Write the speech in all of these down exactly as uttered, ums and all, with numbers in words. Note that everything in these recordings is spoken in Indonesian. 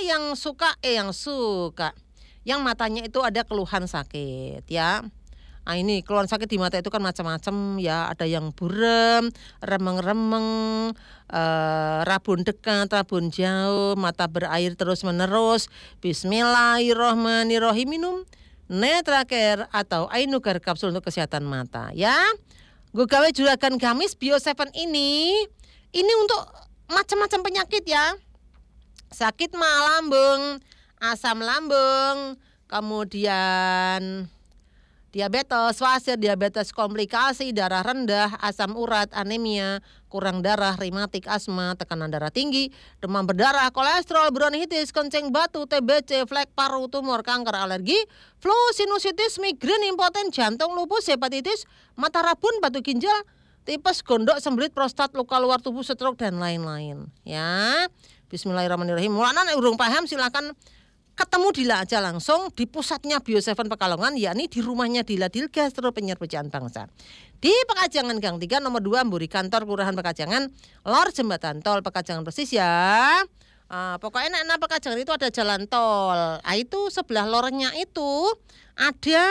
yang suka eh yang suka yang matanya itu ada keluhan sakit ya. Nah ini keluhan sakit di mata itu kan macam-macam ya, ada yang buram, remeng-remeng, eh, rabun dekat, rabun jauh, mata berair terus-menerus. Bismillahirrohmanirrohim, minum Netracare atau Ainucare kapsul untuk kesehatan mata ya. Gue gawe juragan gamis Bio tujuh ini, ini untuk macam-macam penyakit ya. Sakit mah lambung, asam lambung, kemudian diabetes, wasir, diabetes komplikasi, darah rendah, asam urat, anemia, kurang darah, rematik, asma, tekanan darah tinggi, demam berdarah, kolesterol, bronkitis, kencing batu, T B C, flek paru, tumor, kanker, alergi, flu, sinusitis, migrain, impoten, jantung, lupus, hepatitis, mata rabun, batu ginjal, tipes, gondok, sembelit, prostat, luka luar tubuh, stroke, dan lain-lain. Ya, Bismillahirrahmanirrahim. Mulanya nek urung paham silakan ketemu Dila aja langsung di pusatnya Bio tujuh Pekalongan, yakni di rumahnya Dila Dilgastro Penyiar Pujaan Bangsa. Di Pekajangan Gang tiga nomor dua Mburi, kantor Kelurahan Pekajangan, lor jembatan tol Pekajangan persis ya. Uh, pokoknya enak-enak Pekajangan itu ada jalan tol. Ah itu sebelah lornya itu ada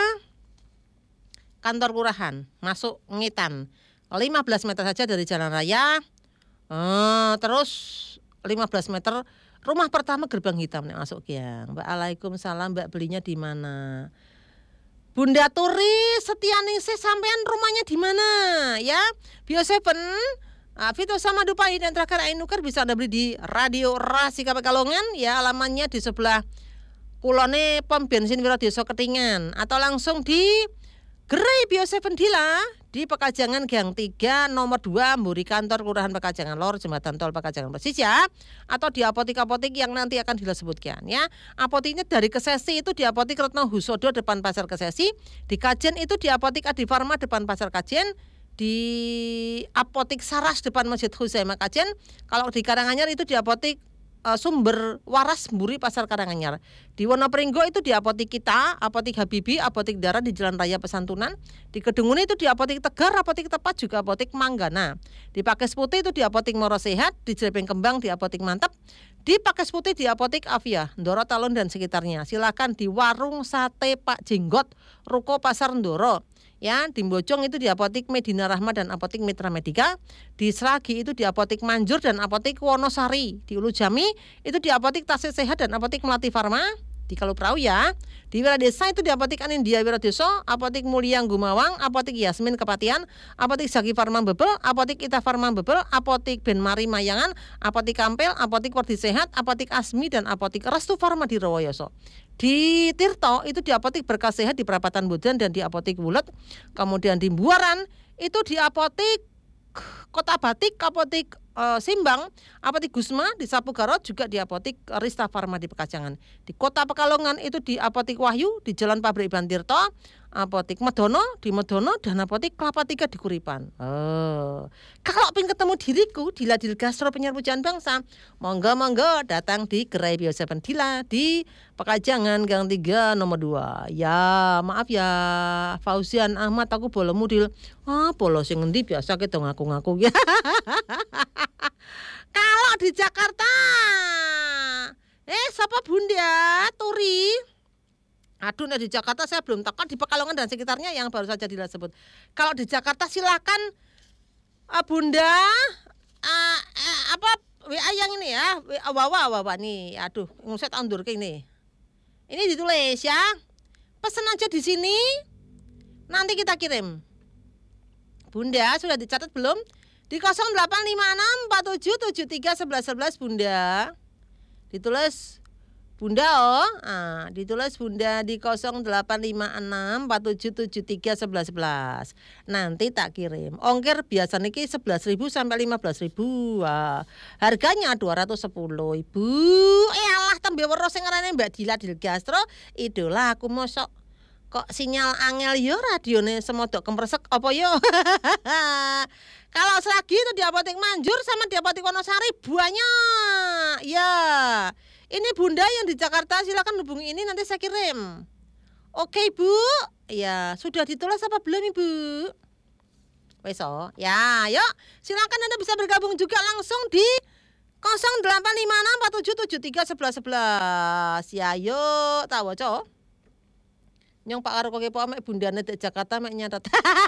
kantor kelurahan, masuk Ngitan. lima belas meter saja dari jalan raya. Uh, terus lima belas meter rumah pertama gerbang hitam nih masuk ya. Mbak, Waalaikumsalam, Mbak, belinya di mana? Bunda Turi Setianingsih, sampean rumahnya di mana? Ya, Bio tujuh, uh, Vito sama Dupai dan Netracare Ainucare bisa Anda beli di Radio Rasika Pekalongan ya, alamannya di sebelah kulone pom bensin Wirodeso Ketingan, atau langsung di Gerai Bio tujuh Dila di Pekajangan Gang tiga nomor dua Mburi, kantor Kelurahan Pekajangan, lor jembatan tol Pekajangan persis ya, atau di apotik-apotik yang nanti akan Dila sebutkan ya. Apotiknya dari Kesesi itu di Apotik Retno Husodo depan Pasar Kesesi, di Kajen itu di Apotik Adi Farma depan Pasar Kajen, di Apotik Saras depan Masjid Huzaimah Kajen. Kalau di Karanganyar itu di Apotik Uh, Sumber Waras Mburi Pasar Karanganyar. Di Wonopringgo itu di Apotik Kita, Apotik Habibi, Apotik Darah di Jalan Raya Pesantunan. Di Kedunguni itu di Apotik Tegar, Apotik Tepat, juga Apotik Manggana. Di Pakis Putih itu di Apotik Moro Sehat, di Jelebeng Kembang di Apotik Mantap, di Pakis Putih di Apotik Afia, Ndoro Talun dan sekitarnya. Silakan di Warung Sate Pak Jenggot, Ruko Pasar Ndoro. Ya, di Bojong itu di Apotik Medina Rahma dan Apotik Mitra Medika. Di Seragi itu di Apotik Manjur dan Apotik Wonosari. Di Ulu Jami itu di Apotik Tasik Sehat dan Apotik Melati Farma. Di Kaluperahu ya. Di Wiradesa itu di Apotik Anindya Wiradeso, Apotik Mulyang Gumawang, Apotik Yasmin Kepatian, Apotik Zaki Farma Bebel, Apotik Ita Farma Bebel, Apotik Benmari Mayangan, Apotik Kampel, Apotik Wardi Sehat, Apotik Asmi dan Apotik Restu Farma di Rawayoso. Di Tirto itu di Apotik Berkah Sehat di Perapatan Bodan dan di Apotik Wulet. Kemudian di Buaran itu di Apotik Kota Batik, Apotik uh, Simbang, Apotik Gusma di Sapu Garot, juga di Apotik Rista Farma di Pekajangan. Di Kota Pekalongan itu di Apotik Wahyu di Jalan Pabrik Ban Tirto, Apotik Medono di Medono dan Apotik Kelapa Tiga di Kuripan. Oh. Kalau pengen ketemu diriku Dila Dilgastro Penyiar Pujaan Bangsa, monggo-monggo datang di Gerai Bio tujuh Dila di Pekajangan Gang tiga nomor dua. Ya, maaf ya Fauzian Ahmad, aku bolo mudil. Ah, bolo sing ngendi biasa kita ngaku-ngaku ya. Kalau di Jakarta, eh siapa Bunda Turi? Aduh, nah di Jakarta saya belum tahu, kan di Pekalongan dan sekitarnya yang baru saja Dila sebut. Kalau di Jakarta silakan uh, Bunda uh, uh, apa W A yang ini ya, wawa wawa nih. Aduh, nguset andur ke ini. Ini ditulis ya. Pesan aja di sini. Nanti kita kirim. Bunda sudah dicatat belum? Di nol delapan lima enam empat tujuh tujuh tiga satu satu satu satu Bunda. Ditulis Bunda oh, ah, ditulis Bunda di nol delapan lima enam empat tujuh tujuh tiga satu satu satu. Nanti tak kirim. Ongkir biasa niki sebelas ribu sampai lima belas ribu. Wah, harganya dua ratus sepuluh ribu. Eh alah tembe weruh sing ngarane Mbak Dila Dilgastro, idola aku mosok kok sinyal angel yo radione semodok kemresek apa yo. Kalau selagi itu di Apotek Manjur sama di Apotek Wonosari banyak. Ya. Ini Bunda yang di Jakarta silakan hubungi ini nanti saya kirim. Oke, Bu. Ya, sudah ditulis apa belum Ibu? Wes oh. Ya, yuk. Silakan Anda bisa bergabung juga langsung di nol delapan lima enam empat tujuh tujuh tiga sebelas sebelas. Ya yo, tak waca. Nyong Pak karo kepo mek bundane dek Jakarta mek nyatet.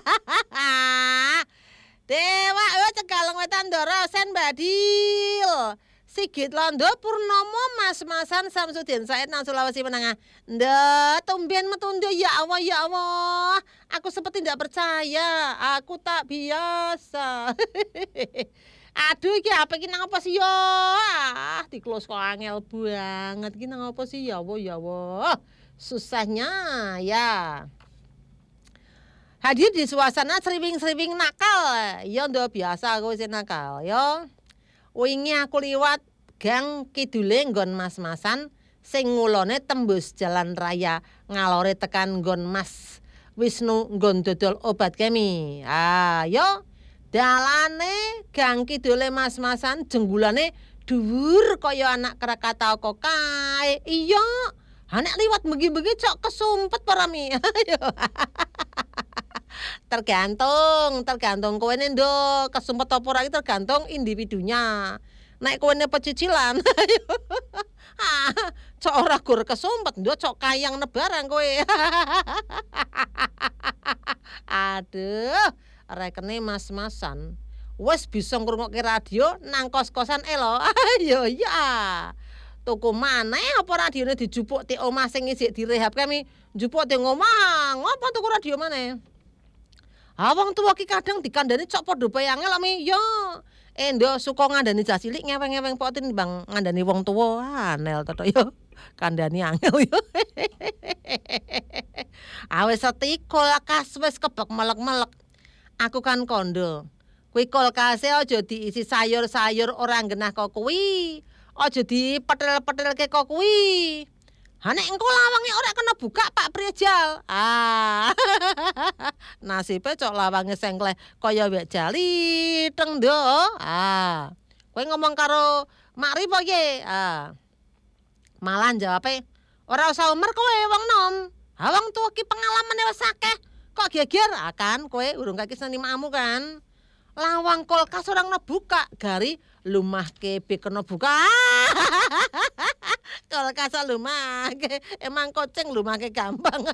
Dewa yo Cegaleng Wetan Ndara Sen Badil. Sigit Londo Purnomo Mas-masan Samsudin Said nang Sulawesi Menengah. Ndak tumben metundo ya Allah ya Allah. Aku seperti tidak percaya. Aku tak biasa. Aduh iki apa iki nang apa sih yo? Ah, di-close kok angel banget iki nang apa sih ya Allah ya Allah. Susahnya ya. Hadir di suasana sriwing-sriwing nakal. Ya ndak biasa aku wis nakal yo. Wingi aku liwat gang kidule nggon mas-masan sing ngulone tembus jalan raya ngalore tekan nggon Mas Wisnu nggon dodol obat kemi. Ah, yo dalane gang kidule mas-masan jenggulane dhuwur kaya anak Krakatau kok kae. Iya, anak liwat begi-begi cok kesumpet para mi. Tergantung, tergantung kowe ndo kesumpet apa ora tergantung individunya. Nek kowe pecicilan. Ah, cok ora gur kesumpet ndo cok kayang nebarang kowe. Aduh, rekene mas-masan. Wes bisa ngrungokke radio nang kos-kosan elo. Ayo ya. Tuku maneh apa radione dijupuk ti omah sing isih direhab kami. Njupuk ti ngomah. Ngopo tuku radio maneh? Ah wong tuwa ki kadang dikandani cok padha bae angel mi. Yo. Endo suka ngandani cah cilik ngeweng-ngeweng pok timbang ngandani wong tuwa. Anel to yo. Kandani angel yo. Awes setikul kas wis kebek melek-melek. Aku kan kondo. Kuwi kulkase aja diisi sayur-sayur ora genah kok kuwi. Aja dipetel-petelke kok kuwi. Ha nek engko lawange ora kena buka Pak Priajal. Ah. Nasibe cok lawange sengkleh kaya wek jali teng ndo. Ah. Kowe ngomong karo Mak Ripo ye. Ah. Malah jawabe ora usah umer kowe wong nom. Ha wong tuwa ki pengalamane wis akeh. Kok geger? Ah kan kowe urung kaki seni makmu kan. Lawang kulkas orang nebuka gari lumahke be kena buka. Kulkas lumahke emang kucing lumahke gampang.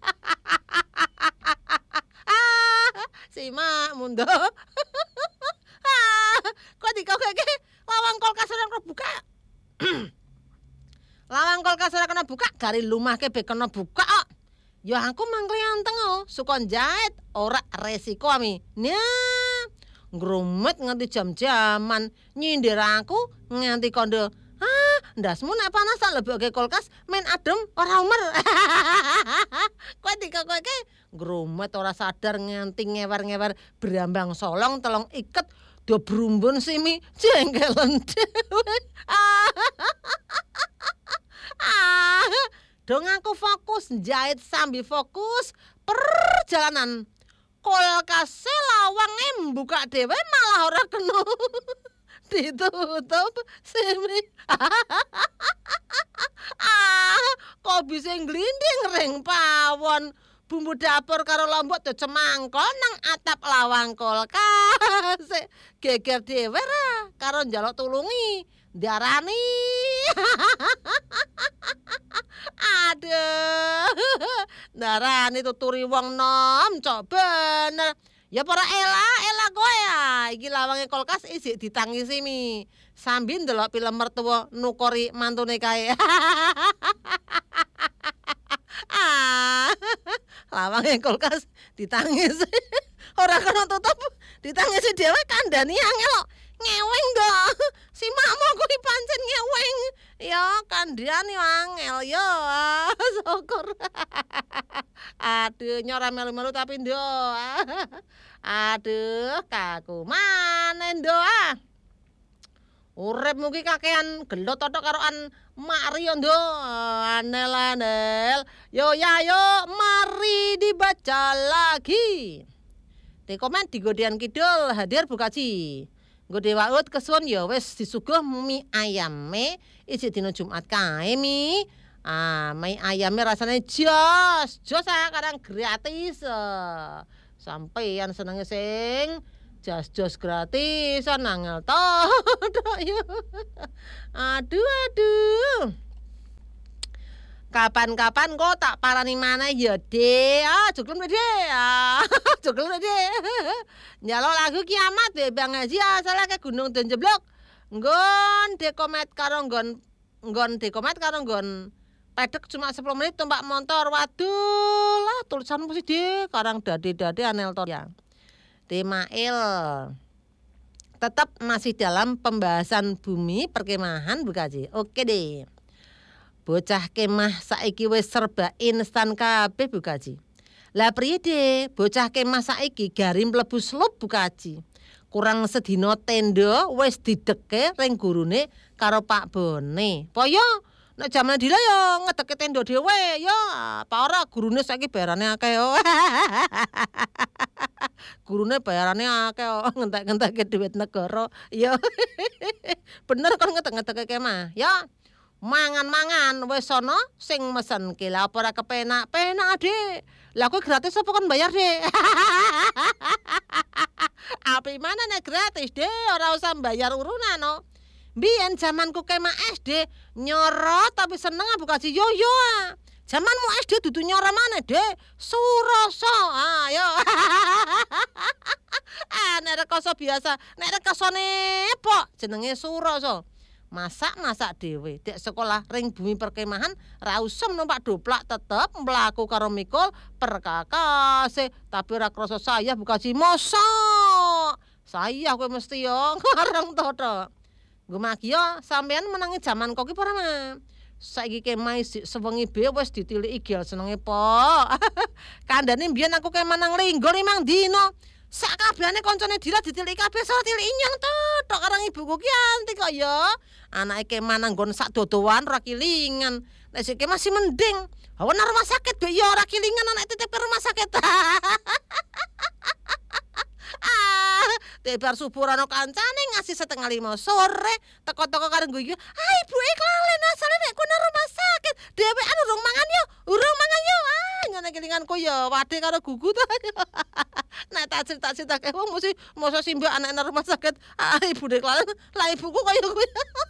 Si mak mundo. Kok dikokeke lawang kulkas orang nebuka. Lawang kulkas orang kena buka gari lumahke be kena buka. Ya aku mangkle anteng oh, sukon jahit ora resiko ami. Nah, ngrumet nganti jam-jaman nyindir aku nganti kondo. Ah, ndasmu nek panas tak lebokke kulkas men adem ora umer. Kowe dikokoke ngrumet ora sadar nganti ngewer-ngewer brambang solong telong iket do brumbun simi jengkelen dhewe. Ah. Dong aku fokus jahit sambil fokus perjalanan. Kulkas lawange mbuka dhewe malah ora kena ditutup simi. Ah, kok bisa nglinding ring pawon. Bumbu dapur karo lombok do cemangkol nang atap lawang kulkas. Geger dhewe ra karo njaluk tulungi. Darani. Aduh. Darani tuturi wong nom cok bener. Ya para ela, ela kowe ya. Iki lawange kulkas isih ditangisi mi. Sambil ndelok film mertua nukori mantune kae. Ah. Lawange kulkas ditangisi. Ora kena tutup, ditangisi dhewe kandhani angel. Ngeweng dong. Si makmu kuwi pancen ngeweng. Ya kandhani angel yo. Syukur. Aduh nyora melu-melu tapi ndo. Aduh kaku maneh ndo ah. Uripmu ki kakean gelot tok karo an Mario ndo. Anel anel. Yo ya yo mari dibaca lagi. Di komen di Godian Kidul hadir Bukaji. Gede waut kesuwun ya wis disuguh mie ayame isih dina Jumat kae mi. Ah, mie ayame rasane jos, jos ah kadang gratis. Sampeyan senenge sing Jas-jos gratisan angel tok yo. Aduh aduh. Kapan-kapan kok tak parani mana ya, Dek. Ah, cuklem Dek. Ah, cuklem Dek. Nyalok lagu kiamat deh Bang Haji asale ke gunung den jeblok. Nggon dekomet karo nggon nggon dekomet karo nggon pedek cuma sepuluh menit numpak motor. Waduh, lah tulisan mesti Dek, karang dade-dade anel to ya. Temail. Tetap masih dalam pembahasan bumi perkemahan Bu Kaji. Oke deh. Bocah kemah saiki wis serba instan kabeh Bu Kaji. Lah priye de, bocah kemah saiki garing mlebu slup Bu Kaji. Kurang sedina tenda wis dideke ring gurune karo Pak Bone. Po yo nek jaman dila yo ngedeke tenda dhewe yo, apa ora gurune saiki bayarane akeh yo. Gurune bayarane akeh yo, ngentek-ngentekke dhuwit negara. Yo. Bener kon ngedek-ngedeke kemah. Yo. Mangan-mangan wis ana sing mesenke lha apa ora kepenak penak Dik. Lah kowe gratis apa kon bayar Dik? Api mana nek gratis Dik, ora usah bayar urunan no. Biyen zamanku kemah S D nyoro tapi seneng Bu Kaji yo yo. Zamanmu S D dudu nyoro maneh Dik, Suroso. Ah yo. Ah nek rekoso biasa, nek rekosone pok jenenge Suroso. Masak-masak dhewe dek sekolah ring bumi perkemahan ra usum numpak doplak tetep mlaku karo mikul perkakase tapi ora krasa sayah Bu Kaji mosok sayah kowe mesti yo ngareng to. Gumagi yo sampean menangi jaman kok ki ora mah. Saiki kemah isih sewengi be wis ditiliki gel senenge po. Kandhane mbiyen aku kemah nang Linggo limang dino. Sakabehane kancane Dila ditilik kabeh so tilik nyang tok karo ibuku ki anti kok ya. Anake kemah nang nggon sak dodoan ora kilingan. Nek sik masih mending. Hawa nang rumah sakit be ya ora kilingan anak titip ke rumah sakit. Ah, tebar subuh ana kancane ngasih setengah lima sore teko-teko karo guyu. Ah ibuke klalen asale nek ku nang rumah sakit. Dhewean urung mangan yo, urung mangan yo. Ah nyane kilinganku ya wade karo gugu to. Nek tak cerita-ceritake wong mesti mosok simbok anak nang rumah sakit. Ah ibune klalen, lah ibuku kaya kuwi.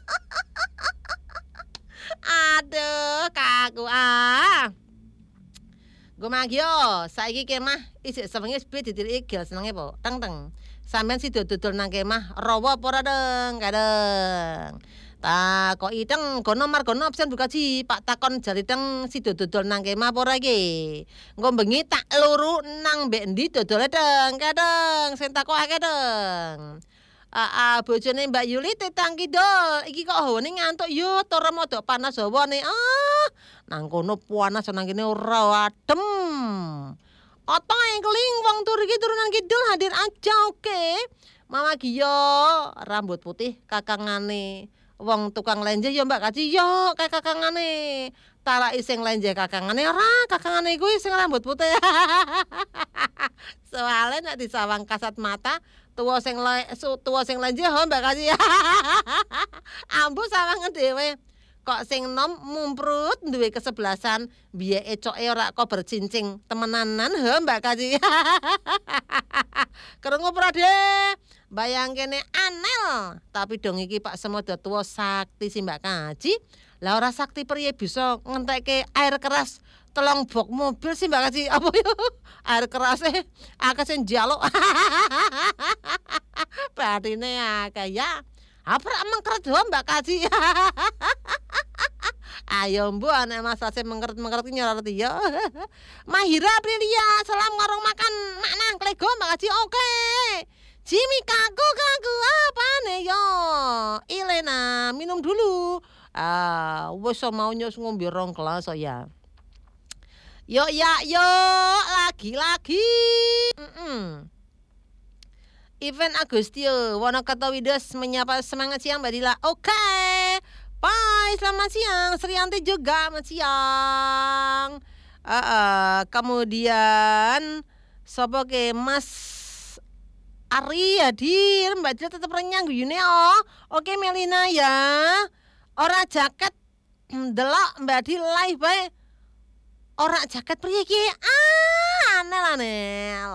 Aduh, kaku ah. Gumagyo, saiki kemah isih sewengi sepi ditiliki gel senenge po. Teng teng. Sampeyan si dodol nang kemah rawa apa ora deng? Kadeng. Tak kok iteng kono margono absen Bu Kaji. Pak takon jari teng si dodol nang kemah apa ora iki? Engko bengi tak luru nang mbek endi dodole deng? Kadeng. Sing takokake deng. Ah, ah bojone Mbak Yuli tetang kidul. Iki kok hawane ngantuk yo to remodo panas hawane. Ah, nang kono panas nang kene ora adem. Oto engling wong tur iki turunan kidul hadir aja oke. Mama Giyo rambut putih kakangane wong tukang lenje yo Mbak Kaji yo kayak kakangane. Taraki sing lenje kakangane ora, kakangane kuwi sing rambut putih. Soale nek disawang kasat mata tuwa sing tuwa sing lenje ho Mbak Kaji. Ambu sawangen dhewe. Kok sing nom mumprut duwe kesebelasan biye ecoke ora kok bercincing temenanan he Mbak Kaji. Krungu prade bayang kene anel tapi dong iki Pak Semodo tuwa sakti si Mbak Kaji. Lah ora sakti priye bisa ngentekke air keras telong bok mobil sih Mbak Kaji. Apa yo air kerase akeh sing njaluk. Batine akeh ya. Apa mengkeret ho Mbak Kaji. Ayo mbu anak masa saya mengkeret-mengkeret nyoroti yo. Mahira Aprilia, salam warung makan makna klego Mbak Kaji oke. Jimmy kaku kaku apa nih yo. Ilena minum dulu. Ah, wes mau nyos ngombe rong gelas so ya. Yo ya yo lagi-lagi. Mm-mm. Event Agustio Wonokerto Widos menyapa semangat siang Mbak Dila. Oke. Okay. Bye, selamat siang. Srianti juga selamat siang. Uh, uh, kemudian sopo ke Mas Ari Hadir, Mbak Dila tetap renyang guyune oh. Oke Melina ya. Ora jaket delok Mbak Dila live bae. Ora jaket priye iki? Ah, anel-anel.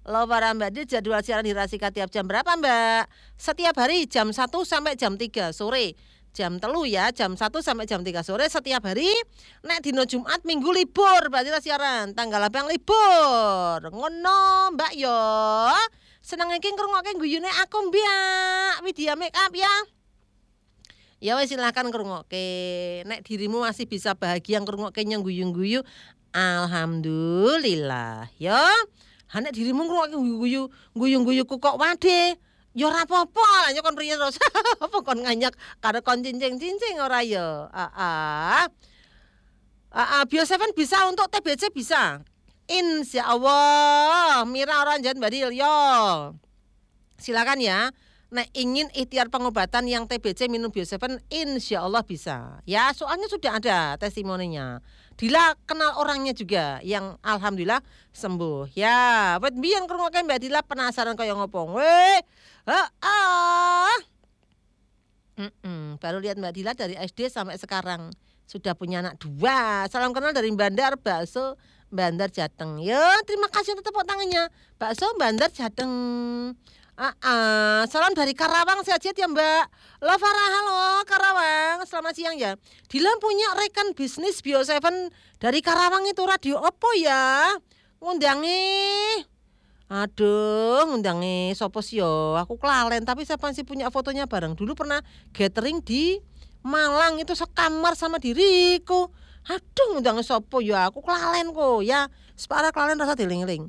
Lovara Mbak Dil, jadwal siaran dirahasiakan tiap jam berapa Mbak? Setiap hari jam satu sampai jam tiga sore. Jam telu ya, jam satu sampai jam tiga sore setiap hari. Nek dino Jumat Minggu libur, berarti lah siaran. Tanggal apa yang libur? Ngono Mbak yo. Seneng iki ngrungokke guyune aku Mbak. Widya Make Up ya. Ya wes silahkan ngrungokke. Nek dirimu masih bisa bahagia ngrungokke nyang guyu-guyu, alhamdulillah ya. Ha nek dirimu ngrungokke guyu-guyu, guyu-guyuku kok wade. Ya ora apa-apa, lah yo kon priye terus. Apa kon nganyak karo kon cincing-cincing ora ya? Heeh. Heeh, Bio tujuh bisa untuk T B C bisa. Insyaallah, Mira orang jangan badil yo. Silakan ya. Nek ingin ikhtiar pengobatan yang T B C minum Bio tujuh insyaallah bisa. Ya, soalnya sudah ada testimoninya. Dila kenal orangnya juga yang alhamdulillah sembuh. Ya, buat biyen krungokke Mbak Dila penasaran kaya ngopo. Weh. Heeh. Mm-mm. Baru lihat Mbak Dila dari S D sampai sekarang sudah punya anak dua. Salam kenal dari Bandar Bakso Bandar Jateng. Ya, terima kasih untuk tepuk tangannya. Bakso Bandar Jateng. Ah, ah, salam dari Karawang sehat-sehat ya Mbak. Lovara, halo Karawang, selamat siang ya. Dila punya rekan bisnis Bio tujuh dari Karawang itu radio opo ya? Ngundangi. Aduh, ngundangi sopo sih yo? Aku kelalen, tapi saya masih punya fotonya bareng. Dulu pernah gathering di Malang itu sekamar sama diriku. Aduh, ngundangi sopo ya? Aku kelalen kok ya. Separa kelalen rasa diling-ling.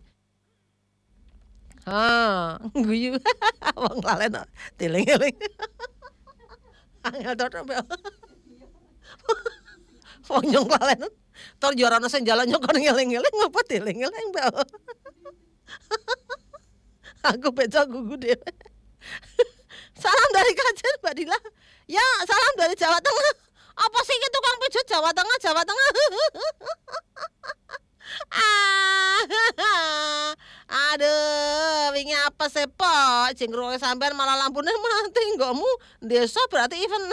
Ah, guyu. Wong lalen teling-eling. Angel tok mbak. Wong nyong lalen. Tor yo ora ono sing jalan nyong kon ngeling-eling ngopo teling-eling mbak. Aku beca gugu dhewe. Salam dari Kajen Mbak Dila. Ya, salam dari Jawa Tengah. Apa sih itu Kang Pijut Jawa Tengah, Jawa Tengah. Ah, aduh, wingi apa sih po? Jenggrong sampean malah lampunya mati nggomu desa berarti even.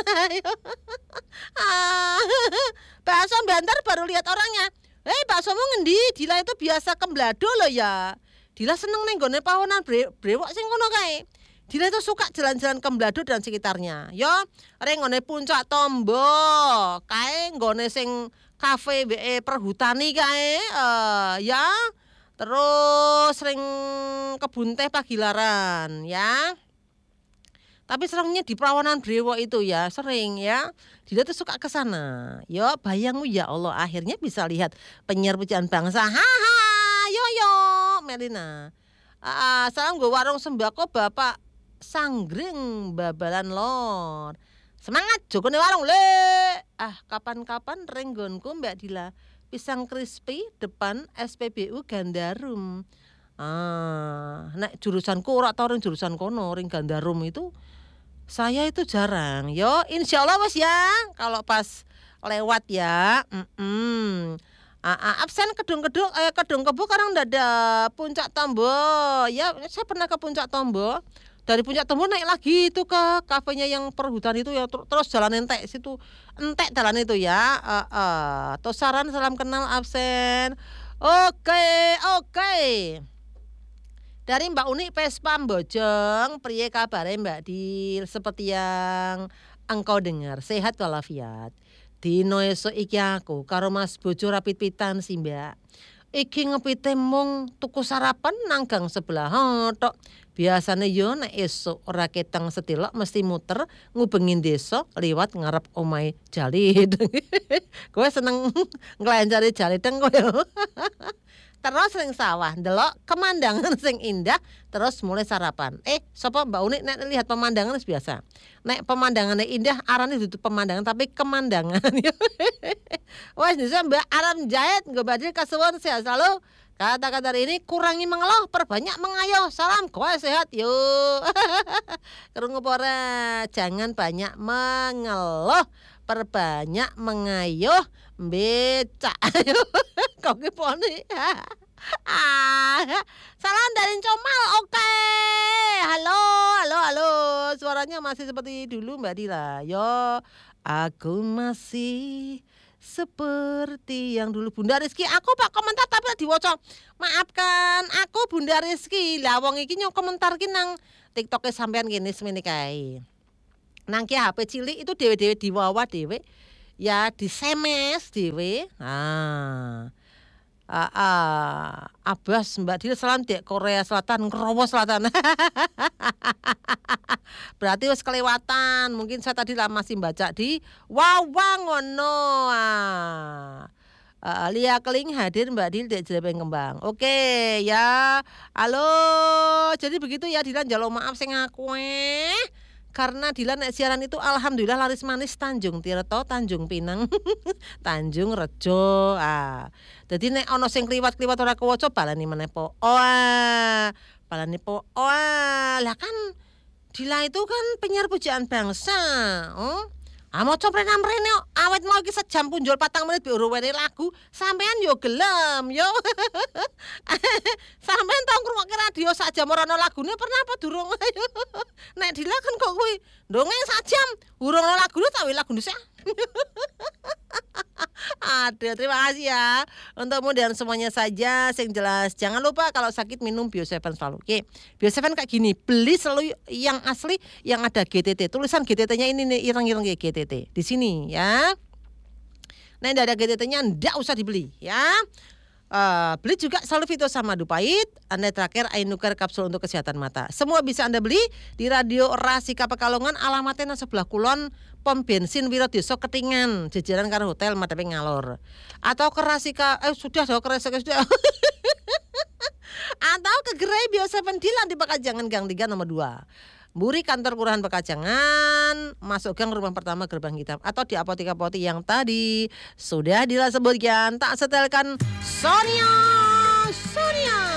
Ah, bakso Bantar baru lihat orangnya. Eh, baksomu ngendi? Dila itu biasa kemblado loh ya. Dila seneng neng gone pawonan bre, brewok sing kono kae. Dila itu suka jalan-jalan kemblado dan sekitarnya. Yo, reng ngone puncak Tombo, kae nggone sing kafe B E perhutani kae uh, ya. Terus sering kebun teh Pagilaran ya. Tapi seringnya di Perawanan Brewok itu ya, sering ya. Dia tuh suka ke sana. Yo, bayangmu ya Allah, akhirnya bisa lihat penyiar pujian bangsa. Haha, yo yo, Melina. Uh, salam gue warung sembako Bapak Sanggring Babalan Lor. Semangat jokone warung le. Ah, kapan-kapan renggonku Mbak Dila. Pisang crispy depan S P B U Gandarum. Ah, nek jurusanku ora tau ring jurusan kono, ring Gandarum itu saya itu jarang. Yo, insyaallah wes ya. Kalau pas lewat ya. Mm-mm. Ah, ah, absen kedung-kedung eh kedung kebu sekarang udah ada Puncak Tombo. Ya, saya pernah ke Puncak Tombo. Dari Puncak Tombo naik lagi itu ke kafenya yang perhutan itu ya, terus jalan entek situ. Entek jalan itu ya. Uh, uh. Tosaran salam kenal absen. Oke, oke. Dari Mbak Uni Vespa Bojong, priye kabare Mbak Dil? Seperti yang engkau dengar, sehat walafiat. Dino esuk iki aku karo Mas Bojo rapit-pitan sih Mbak. Iki ngepite mung tuku sarapan nang gang sebelah tok. Biasane yo nek esuk ora ketang setilok mesti muter ngubengin desa liwat ngarep omahe Jalid. Kowe seneng nglancari Jalideng kowe. Terus ring sawah ndelok pemandangan sing indah terus mulai sarapan. Eh, sapa Mbak Uni nek lihat pemandangan wis biasa. Nek pemandangannya indah arane dudu pemandangan tapi kemandangan. Wes bisa Mbak Aram Jahit nggo badhe kasuwun sehat selalu. Kata-kata ini kurangi mengeluh, perbanyak mengayuh. Salam, kowe sehat yuk. Krungu ora, jangan banyak mengeluh, perbanyak mengayuh. Becak. Kok keponi. Ah, salam dari Comal. Oke. Halo, halo, halo. Suaranya masih seperti dulu Mbak Dila. Yo, aku masih seperti yang dulu. Bunda Rizky, aku Pak komentar tapi diwaca. Maafkan, aku Bunda Rizky. Lah wong iki nyong komentar ki nang TikTok-e sampean kene semene kae. Nang ki H P cilik itu dhewe-dhewe diwawa dhewe. Ya disemes dhewe. Ah. Ah, ah. Abbas Mbak Dil salam dek Korea Selatan, Krowo Selatan. Berarti wis kelewatan. Mungkin saya tadi lah masih baca di Wawa ngono. Ah. Uh, Lia Keling hadir Mbak Dil dek Jelebeng Kembang. Oke ya. Halo. Jadi begitu ya Dilan, jaluk maaf sing aku eh. Karena Dilan nek siaran itu alhamdulillah laris manis Tanjung Tirto, Tanjung Pinang, Tanjung Rejo. Ah. Jadi nek ono sing kliwat-kliwat ora kewaca balani meneh po. Oh, ah. Balani po. Oh, ah. Lah kan Dila itu kan penyiar pujaan bangsa. Oh. Ah maca mrene-mrene awet mau iki sejam punjul patang menit biru wene lagu, sampean yo gelem yo. Sampean tau ngrungokke radio sak jam ora ono lagune pernah apa durung? Nek Dila kan kok kuwi ndongeng sak jam urung ono lagune tak wi lagune sik. Ada, terima kasih ya untuk modern semuanya saja yang jelas. Jangan lupa kalau sakit minum Bio tujuh selalu. Oke, Bio tujuh kayak gini, beli selalu yang asli yang ada G T T. Tulisan G T T-nya ini nih ireng-ireng kayak G T T di sini ya. Nah, tidak ada G T T-nya ndak usah dibeli ya. Uh, beli juga selalu Vito sama Dupait. Anda terakhir Ainuker kapsul untuk kesehatan mata. Semua bisa Anda beli di Radio Rasika Pekalongan, alamatnya sebelah kulon pom bensin Wirodeso Ketingan, jajaran karo hotel madhepe ngalor. Atau ke Rasika eh sudah dong ke Rasika sudah. Atau ke Gerai Bio tujuh Dilan di Pekajangan Gang tiga nomor dua. Mburi kantor Kelurahan Pekajangan, masuk gang rumah pertama gerbang hitam, atau di apotek-apotek yang tadi sudah Dila sebutkan. Tak setelkan Sonia Sonia